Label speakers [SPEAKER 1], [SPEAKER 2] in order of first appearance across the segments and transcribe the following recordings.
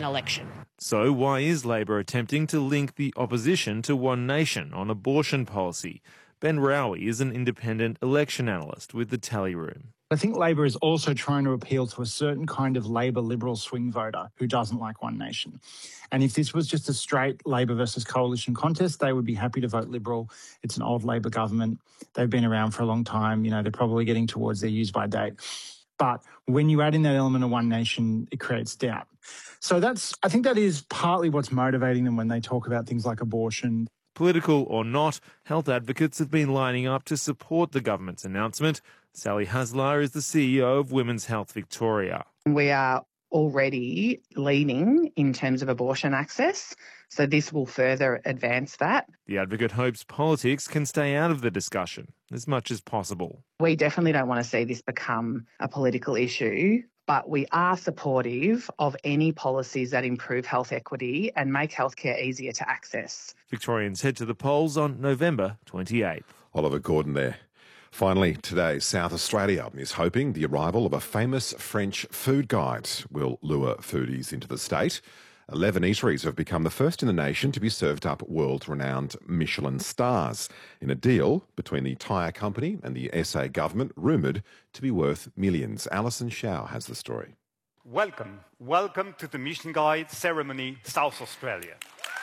[SPEAKER 1] election.
[SPEAKER 2] So why is Labor attempting to link the opposition to One Nation on abortion policy? Ben Rowie is an independent election analyst with the Tally Room.
[SPEAKER 3] I think Labor is also trying to appeal to a certain kind of Labor Liberal swing voter who doesn't like One Nation. And if this was just a straight Labor versus Coalition contest, they would be happy to vote Liberal. It's an old Labor government. They've been around for a long time. You know, they're probably getting towards their use-by date. But when you add in that element of One Nation, it creates doubt. So I think that is partly what's motivating them when they talk about things like abortion.
[SPEAKER 2] Political or not, health advocates have been lining up to support the government's announcement. Sally Haslar is the CEO of Women's Health Victoria.
[SPEAKER 4] We are already leading in terms of abortion access, so this will further advance that.
[SPEAKER 2] The advocate hopes politics can stay out of the discussion as much as possible.
[SPEAKER 4] We definitely don't want to see this become a political issue, but we are supportive of any policies that improve health equity and make healthcare easier to access.
[SPEAKER 2] Victorians head to the polls on November 28th.
[SPEAKER 5] Oliver Gordon there. Finally, today, South Australia is hoping the arrival of a famous French food guide will lure foodies into the state. 11 eateries have become the first in the nation to be served up world-renowned Michelin stars in a deal between the tyre company and the SA government rumoured to be worth millions. Alison Shao has the story.
[SPEAKER 6] Welcome to the Michelin Guide ceremony, South Australia.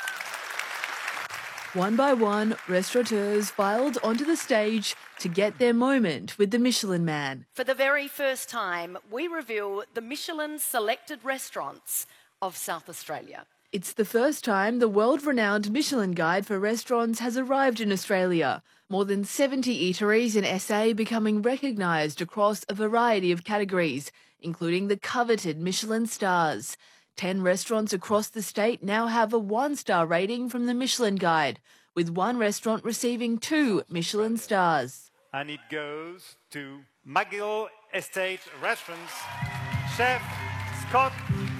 [SPEAKER 7] One by one, restaurateurs filed onto the stage to get their moment with the Michelin Man.
[SPEAKER 1] For the very first time, we reveal the Michelin selected restaurants of South Australia.
[SPEAKER 7] It's the first time the world-renowned Michelin Guide for restaurants has arrived in Australia. More than 70 eateries in SA becoming recognised across a variety of categories, including the coveted Michelin stars. 10 restaurants across the state now have a 1-star rating from the Michelin Guide, with one restaurant receiving 2 Michelin stars.
[SPEAKER 6] And it goes to McGill Estate Restaurants, Chef Scott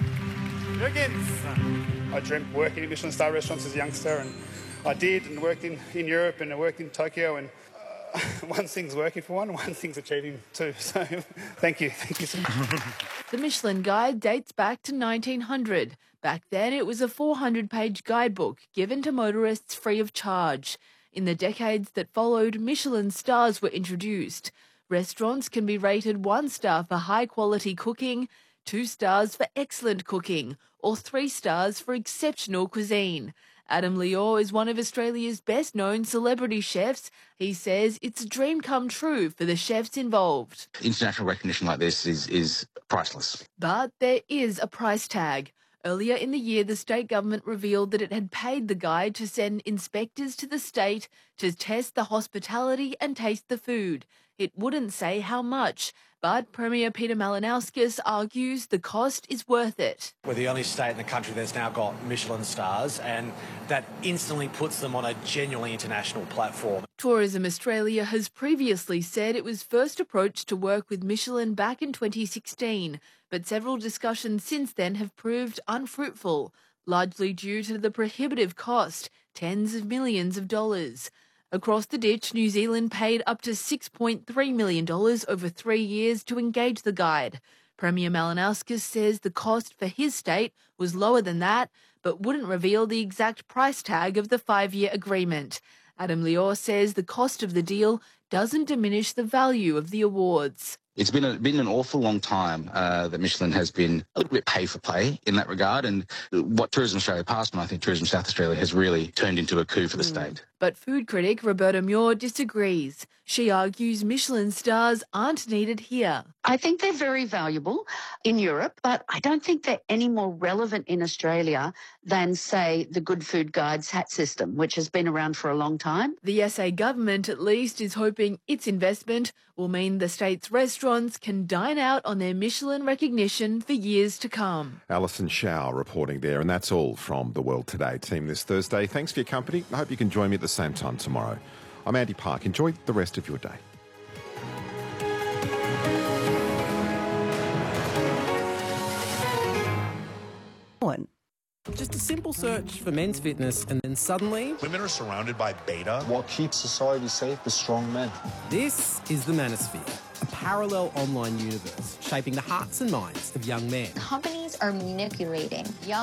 [SPEAKER 6] Huggins.
[SPEAKER 8] I dreamt working in Michelin star restaurants as a youngster, and I did, and worked in Europe, and I worked in Tokyo, and one thing's working for one thing's achieving two. So thank you so much.
[SPEAKER 7] The Michelin Guide dates back to 1900. Back then, it was a 400-page guidebook given to motorists free of charge. In the decades that followed, Michelin stars were introduced. Restaurants can be rated 1 star for high-quality cooking, 2 stars for excellent cooking, or 3 stars for exceptional cuisine. Adam Lior is one of Australia's best-known celebrity chefs. He says it's a dream come true for the chefs involved.
[SPEAKER 9] International recognition like this is priceless.
[SPEAKER 7] But there is a price tag. Earlier in the year, the state government revealed that it had paid the guide to send inspectors to the state to test the hospitality and taste the food. It wouldn't say how much, but Premier Peter Malinauskas argues the cost is worth it.
[SPEAKER 10] We're the only state in the country that's now got Michelin stars, and that instantly puts them on a genuinely international platform.
[SPEAKER 7] Tourism Australia has previously said it was first approached to work with Michelin back in 2016, but several discussions since then have proved unfruitful, largely due to the prohibitive cost, tens of millions of dollars. Across the ditch, New Zealand paid up to $6.3 million over 3 years to engage the guide. Premier Malinauskas says the cost for his state was lower than that, but wouldn't reveal the exact price tag of the 5-year agreement. Adam Lior says the cost of the deal doesn't diminish the value of the awards.
[SPEAKER 9] It's been an awful long time that Michelin has been a little bit pay for play in that regard, and what Tourism Australia passed, and I think Tourism South Australia has really turned into a coup for the state.
[SPEAKER 7] But food critic Roberta Muir disagrees. She argues Michelin stars aren't needed here.
[SPEAKER 11] I think they're very valuable in Europe, but I don't think they're any more relevant in Australia than, say, the Good Food Guide's HAT system, which has been around for a long time.
[SPEAKER 7] The SA government, at least, is hoping its investment will mean the state's restaurants can dine out on their Michelin recognition for years to come.
[SPEAKER 5] Alison Shao reporting there, and that's all from the World Today team this Thursday. Thanks for your company. I hope you can join me at the same time tomorrow. I'm Andy Park. Enjoy the rest of your day.
[SPEAKER 12] Just a simple search for men's fitness, and then suddenly
[SPEAKER 13] women are surrounded by beta.
[SPEAKER 14] What keeps society safe is strong men.
[SPEAKER 12] This is the Manosphere, a parallel online universe shaping the hearts and minds of young men.
[SPEAKER 15] Companies are manipulating young